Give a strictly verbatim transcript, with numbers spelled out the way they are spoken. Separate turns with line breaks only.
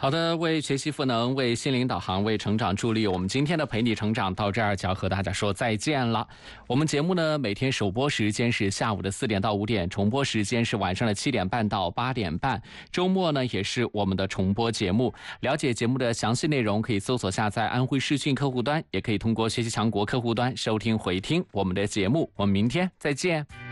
好的，为学习赋能，为心灵导航，为成长助力，我们今天的陪你成长到这儿就要和大家说再见了。我们节目呢，每天首播时间是下午的四点到五点，重播时间是晚上的七点半到八点半，周末呢也是我们的重播节目。了解节目的详细内容，可以搜索下载安徽视讯客户端，也可以通过学习强国客户端收听回听我们的节目。我们明天再见。